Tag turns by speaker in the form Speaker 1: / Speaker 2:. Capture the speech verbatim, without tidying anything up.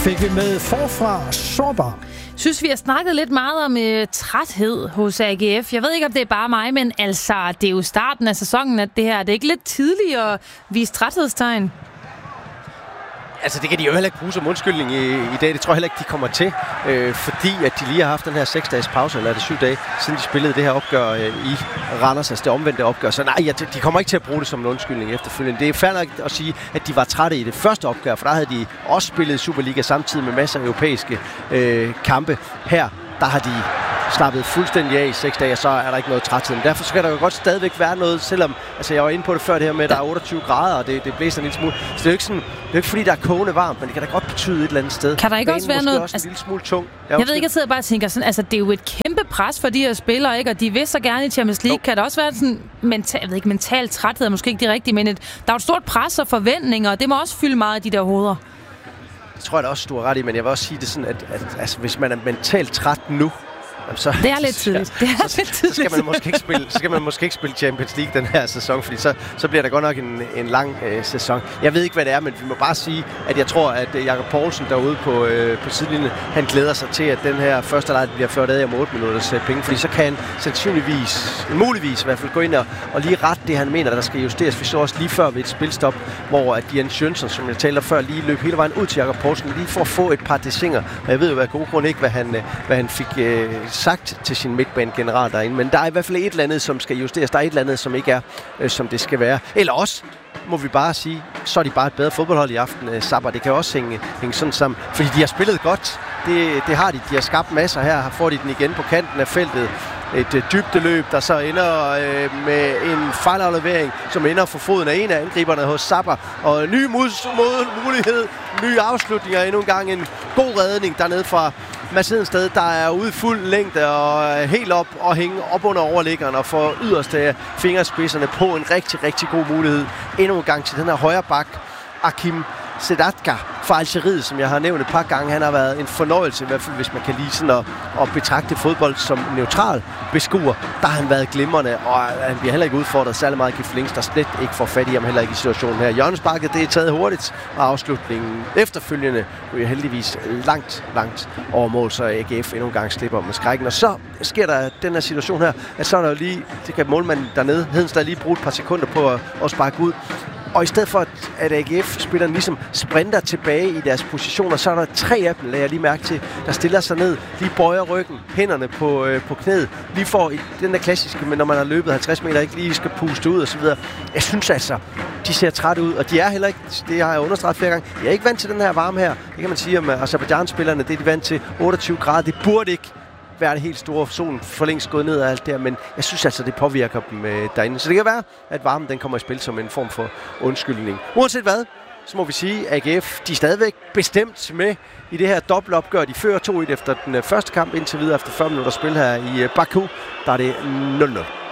Speaker 1: fik vi med forfra Sårbar.
Speaker 2: Synes, vi har snakket lidt meget om uh, træthed hos A G F. Jeg ved ikke, om det er bare mig, men altså, det er jo starten af sæsonen, at det her det er ikke lidt tidligt at vise træthedstegn.
Speaker 3: Altså, det kan de jo heller ikke bruge som undskyldning i, i dag. Det tror jeg heller ikke, de kommer til. Øh, fordi at de lige har haft den her seks dages pause, eller er det syv dage, siden de spillede det her opgør øh, i Randers, altså det omvendte opgør. Så nej, ja, de kommer ikke til at bruge det som en undskyldning efterfølgende. Det er fair nok at sige, at de var trætte i det første opgør, for der havde de også spillet Superliga samtidig med masser af europæiske øh, kampe. Her, der har de slappet fuldstændig af i seks dage, og så er der ikke noget træthed. Men derfor skal der jo godt stadigvæk være noget, selvom altså jeg var inde på det før det her med, at der er otteogtyve grader, og det, det blæser en lille smule. Så det er jo ikke sådan, det er jo ikke fordi, der er kogende varmt, men det kan da godt betyde et eller andet sted.
Speaker 2: Kan der ikke
Speaker 3: Banen
Speaker 2: også være
Speaker 3: måske
Speaker 2: noget...
Speaker 3: også en lille smule tung.
Speaker 2: Jeg, jeg ved ikke, jeg sidder bare og tænker sådan, altså det er jo et kæmpe pres for de her spillere, ikke? Og de vil så gerne i Champions League. Jo. Kan der også være sådan mental, jeg ved ikke, mental træthed er måske ikke det rigtige, men et, der er et stort pres og forventninger, og det må også fylde meget af de der hoveder.
Speaker 3: Det tror jeg da også, du har ret i, men jeg vil også sige det sådan, at, at altså, hvis man er mentalt træt nu, så,
Speaker 2: det er lidt tidligt. Det er
Speaker 3: så,
Speaker 2: lidt tidligt.
Speaker 3: Så skal man måske ikke spille, så skal man måske ikke spille Champions League den her sæson, fordi så, så bliver der godt nok en, en lang øh, sæson. Jeg ved ikke, hvad det er, men vi må bare sige, at jeg tror, at øh, Jakob Poulsen derude på, øh, på sidelinjen, han glæder sig til, at den her første leg bliver ført af om otte minutters øh, penge, fordi så kan han sandsynligvis, muligvis i hvert fald, gå ind og, og lige rette det, han mener, der skal justeres. Vi så også lige før ved et spilstop, hvor at Jens Jønsson, som jeg talte før, lige løb hele vejen ud til Jakob Poulsen, lige for at få et par desinger. Og jeg ved jo af god grund ikke, hvad han, øh, hvad han fik øh, sagt til sin midtbanegeneral derinde, men der er i hvert fald et eller andet, som skal justeres. Der er et eller andet, som ikke er, øh, som det skal være. Eller også, må vi bare sige, så er de bare et bedre fodboldhold i aften, øh, Sabah. Det kan også hænge, hænge sådan sammen, fordi de har spillet godt. Det, det har de. De har skabt masser her. Her får de den igen på kanten af feltet. Et øh, dybdeløb, der så ender øh, med en fejlaflevering, som ender for foden af en af angriberne hos Sabah. Og en ny mod- mod- mulighed, nye afslutninger, endnu en gang en god redning dernede fra Mads Hedensted, der er ude i fuld længde og helt op og hænge op under overliggeren og får yderst af fingerspidserne på en rigtig, rigtig god mulighed. Endnu en gang til den her højre bak, Akim Sedatka fra Algeriet, som jeg har nævnt et par gange. Han har været en fornøjelse, i hvert fald hvis man kan lide sådan at, at betragte fodbold som neutral beskuer. Der har han været glimrende, og han bliver heller ikke udfordret særlig meget. Gif Links, der slet ikke får fat i ham, heller ikke i situationen her. Hjørnesparket, det er taget hurtigt, og afslutningen efterfølgende er heldigvis langt, langt over mål, så A G F endnu en gang slipper med skrækken. Og så sker der den her situation her, at så er der lige, det kan målmanden dernede, Hedensted lige bruge et par sekunder på at, at sparke ud. Og i stedet for, at A G F-spillerne ligesom sprinter tilbage i deres positioner, så er der tre af dem, lader jeg lige mærke til, der stiller sig ned, lige bøjer ryggen, hænderne på, øh, på knæet, lige får i den der klassiske, men når man har løbet halvtreds meter, ikke lige skal puste ud og så videre. Jeg synes altså, de ser trætte ud, og de er heller ikke, det har jeg understreget flere gange, jeg er ikke vant til den her varme her. Det kan man sige om Aserbajdsjan-spillerne, det er de vant til otteogtyve grader, det burde ikke være det helt store. Solen for længst gået ned og alt der, men jeg synes altså, det påvirker dem øh, derinde. Så det kan være, at varmen den kommer i spil som en form for undskyldning. Uanset hvad, så må vi sige, at A G F, de er stadigvæk bestemt med i det her dobbeltopgør. De fører to et efter den øh, første kamp indtil videre efter fyrre minutter spil her i øh, Baku. Der er det nul nul.